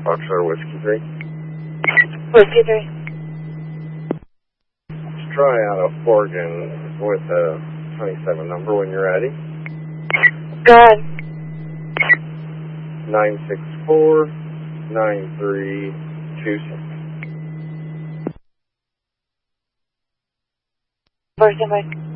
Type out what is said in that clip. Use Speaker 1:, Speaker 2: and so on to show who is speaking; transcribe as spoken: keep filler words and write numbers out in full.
Speaker 1: Foxtrot Whiskey three.
Speaker 2: Whiskey three.
Speaker 1: Let's try out of Oregon with a twenty-seven number when you're ready.
Speaker 2: Go ahead.
Speaker 1: nine six four, nine three two six.
Speaker 2: Four, seven.